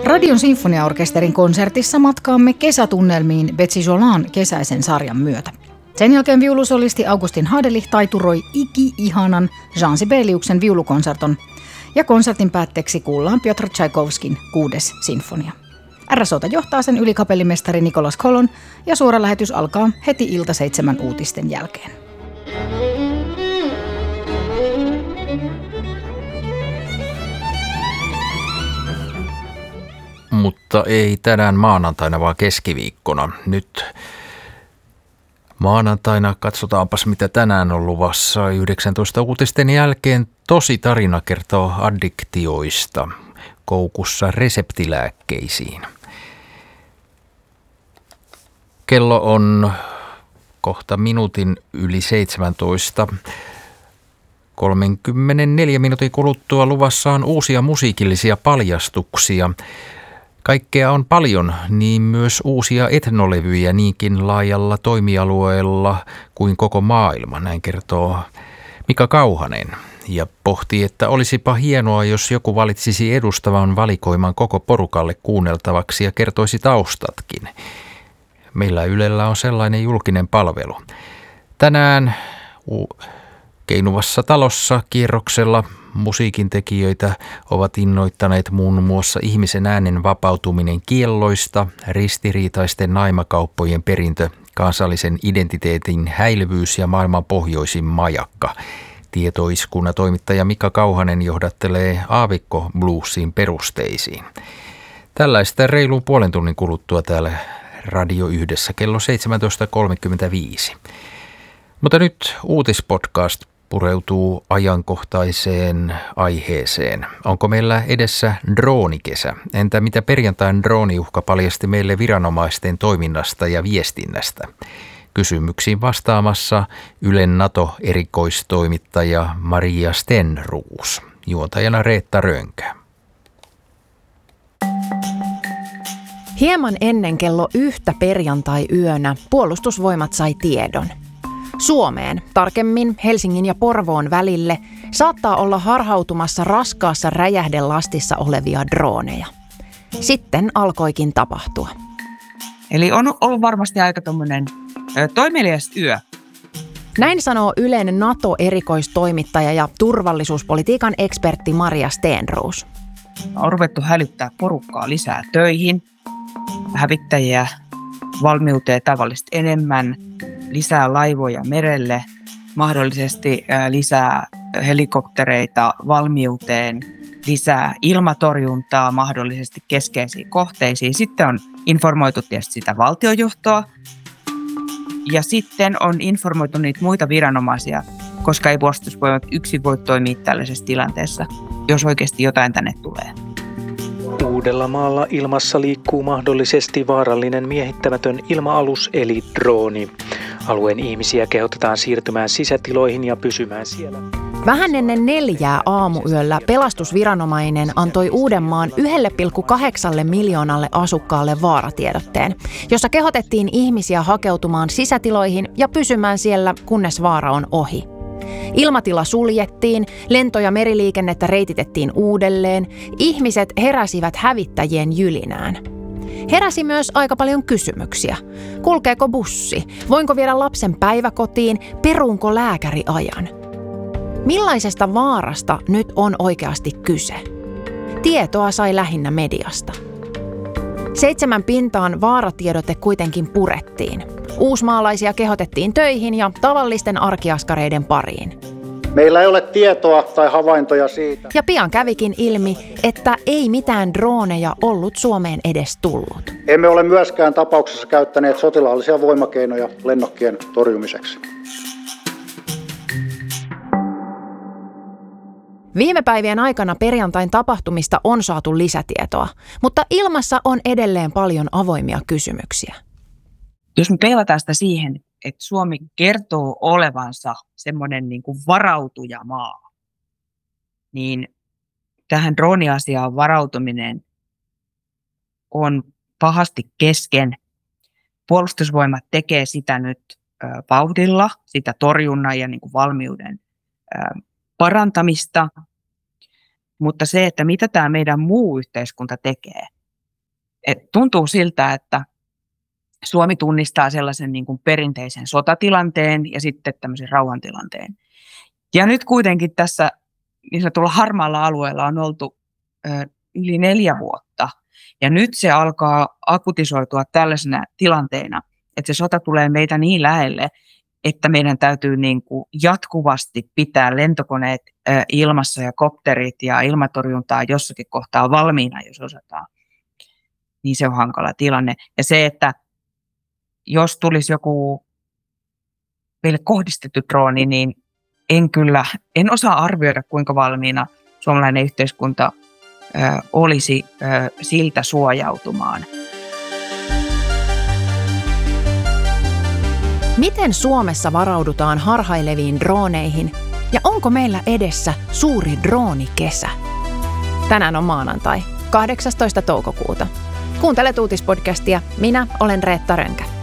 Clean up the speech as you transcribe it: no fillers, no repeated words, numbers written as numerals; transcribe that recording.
Radion sinfoniaorkesterin konsertissa matkaamme kesätunnelmiin Betsy Jolan kesäisen sarjan myötä. Sen jälkeen viulusolisti Augustin Hadelich taituroi iki-ihanan Jean Sibeliuksen viulukonserton ja konsertin päätteeksi kuullaan Piotr Tchaikovskin 6. sinfonia. RSO:ta johtaa sen ylikapellimestari Nicolas Colon ja suora lähetys alkaa heti ilta 7 uutisten jälkeen. Mutta ei tänään maanantaina, vaan keskiviikkona. Nyt maanantaina katsotaanpas, mitä tänään on luvassa. 19 uutisten jälkeen tosi tarina kertoo addiktioista koukussa reseptilääkkeisiin. Kello on kohta minuutin yli 17. 34 minuutin kuluttua luvassa on uusia musiikillisia paljastuksia. Kaikkea on paljon, niin myös uusia etnolevyjä niinkin laajalla toimialueella kuin koko maailma, näin kertoo Mika Kauhanen. Ja pohtii, että olisipa hienoa, jos joku valitsisi edustavan valikoiman koko porukalle kuunneltavaksi ja kertoisi taustatkin. Meillä Ylellä on sellainen julkinen palvelu. Tänään Keinuvassa talossa kierroksella musiikintekijöitä ovat innoittaneet muun muassa ihmisen äänen vapautuminen kielloista, ristiriitaisten naimakauppojen perintö, kansallisen identiteetin häilyvyys ja maailman pohjoisin majakka. Tietoiskuna toimittaja Mika Kauhanen johdattelee aavikko bluesin perusteisiin. Tällaista reilun puolen tunnin kuluttua täällä Radio Yhdessä kello 17.35. Mutta nyt uutispodcast pureutuu ajankohtaiseen aiheeseen. Onko meillä edessä droonikesä? Entä mitä perjantain drooniuhka paljasti meille viranomaisten toiminnasta ja viestinnästä? Kysymyksiin vastaamassa Ylen NATO-erikoistoimittaja Maria Stenroos, juontajana Reetta Rönkä. Hieman ennen kello 1 perjantai-yönä Puolustusvoimat sai tiedon. Suomeen, tarkemmin Helsingin ja Porvoon välille, saattaa olla harhautumassa raskaassa räjähdelastissa olevia drooneja. Sitten alkoikin tapahtua. Eli on ollut varmasti aika tommoinen toimelias yö. Näin sanoo Ylen NATO-erikoistoimittaja ja turvallisuuspolitiikan ekspertti Maria Stenroos. On ruvettu hälyttää porukkaa lisää töihin, hävittäjiä valmiuteen tavallisesti enemmän, lisää laivoja merelle, mahdollisesti lisää helikoptereita valmiuteen, lisää ilmatorjuntaa mahdollisesti keskeisiin kohteisiin. Sitten on informoitu tietysti sitä valtiojohtoa ja sitten on informoitu niitä muita viranomaisia, koska ei Puolustusvoimat yksin voi toimia tällaisessa tilanteessa, jos oikeasti jotain tänne tulee. Uudellamaalla ilmassa liikkuu mahdollisesti vaarallinen miehittämätön ilma-alus eli drooni. Alueen ihmisiä kehotetaan siirtymään sisätiloihin ja pysymään siellä. Vähän ennen 4 aamuyöllä pelastusviranomainen antoi Uudenmaan 1,8 miljoonalle asukkaalle vaaratiedotteen, jossa kehotettiin ihmisiä hakeutumaan sisätiloihin ja pysymään siellä, kunnes vaara on ohi. Ilmatila suljettiin, lento- ja meriliikennettä reititettiin uudelleen, ihmiset heräsivät hävittäjien jylinään. Heräsi myös aika paljon kysymyksiä. Kulkeeko bussi? Voinko viedä lapsen päiväkotiin? Peruunko lääkäriajan? Millaisesta vaarasta nyt on oikeasti kyse? Tietoa sai lähinnä mediasta. 7 pintaan vaaratiedote kuitenkin purettiin. Uusmaalaisia kehotettiin töihin ja tavallisten arkiaskareiden pariin. Meillä ei ole tietoa tai havaintoja siitä. Ja pian kävikin ilmi, että ei mitään drooneja ollut Suomeen edes tullut. Emme ole myöskään tapauksessa käyttäneet sotilaallisia voimakeinoja lennokkien torjumiseksi. Viime päivien aikana perjantain tapahtumista on saatu lisätietoa, mutta ilmassa on edelleen paljon avoimia kysymyksiä. Jos me peilataan sitä siihen, että Suomi kertoo olevansa semmoinen niin kuin varautuja maa, niin tähän drooniasiaan varautuminen on pahasti kesken. Puolustusvoimat tekee sitä nyt vauhdilla, sitä torjunnan ja niin kuin valmiuden parantamista, mutta se, että mitä tämä meidän muu yhteiskunta tekee, tuntuu siltä, että Suomi tunnistaa sellaisen niin kuin perinteisen sotatilanteen ja sitten tämmöisen rauhantilanteen. Ja nyt kuitenkin tässä niin sanotulla harmaalla alueella on oltu yli 4 vuotta. Ja nyt se alkaa akutisoitua tällaisena tilanteena, että se sota tulee meitä niin lähelle, että meidän täytyy niin kuin jatkuvasti pitää lentokoneet ilmassa ja kopterit ja ilmatorjuntaa jossakin kohtaa valmiina, jos osataan. Niin se on hankala tilanne. Ja se, että jos tulisi joku meille kohdistettu drooni, niin en osaa arvioida, kuinka valmiina suomalainen yhteiskunta olisi siltä suojautumaan. Miten Suomessa varaudutaan harhaileviin drooneihin ja onko meillä edessä suuri droonikesä? Tänään on maanantai, 18. toukokuuta. Kuuntelet uutispodcastia. Minä olen Reetta Rönkä.